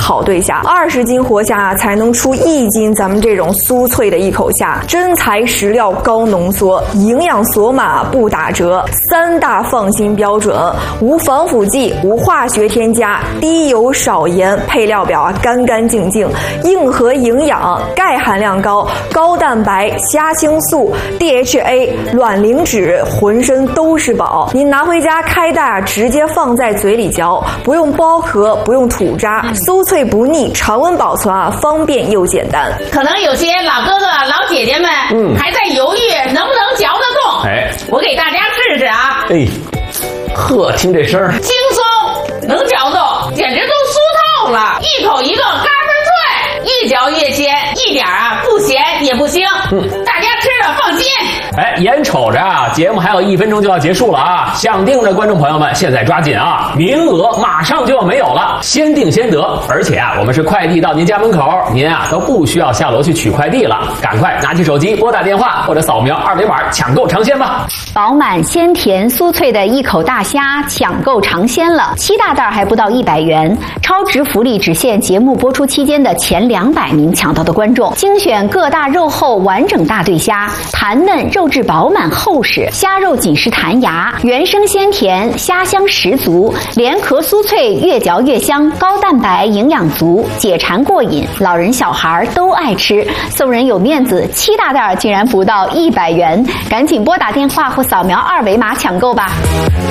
好对虾，20斤活虾才能出1斤咱们这种酥脆的一口虾。真材实料高浓缩，营养锁码不打折，3大放心标准：无防腐剂，无化学添加，低油少盐，配料表干干净净，硬核营养，钙含量高，高蛋白，虾青素 DHA， 卵磷脂，浑身都是宝。您拿回家开袋直接放在嘴里嚼，不用剥壳，不用吐渣，酥脆不腻，常温保存方便又简单。 可能有些老哥哥老姐姐们还在犹豫能不能嚼得动，我给大家试试啊。 呵，听这声儿轻松，能嚼动，简直都酥透了，一口一个嘎嘣脆，越嚼越鲜，一点不咸也不腥，大家吃着放心。 眼瞅着节目还有1分钟就要结束了啊！想订的观众朋友们，现在抓紧啊，名额马上就要没有了，先订先得。而且我们是快递到您家门口，您都不需要下楼去取快递了，赶快拿起手机拨打电话或者扫描2维码抢购尝鲜吧！ 饱满鲜甜酥脆的一口大虾，抢购尝鲜了，7大袋还不到100元，超值福利只限节目播出期间的前200名抢到的观众，精选各大肉厚完整大对虾，弹嫩肉质饱满厚实，虾肉紧实弹牙，原生鲜甜，虾香十足，连壳酥脆，越嚼越香，高蛋白，营养足，解馋过瘾，老人小孩都爱吃。送人有面子，7大袋竟然不到100元，赶紧拨打电话或扫描2维码抢购吧。